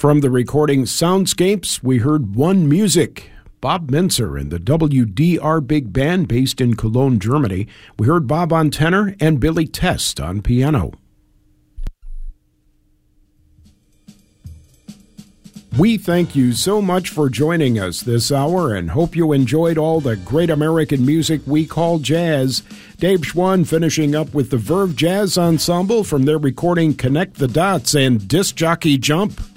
From the recording Soundscapes, we heard One Music, Bob Minzer and the WDR Big Band based in Cologne, Germany. We heard Bob on tenor and Billy Test on piano. We thank you so much for joining us this hour and hope you enjoyed all the great American music we call jazz. Dave Schwann finishing up with the Verve Jazz Ensemble from their recording Connect the Dots and Disc Jockey Jump.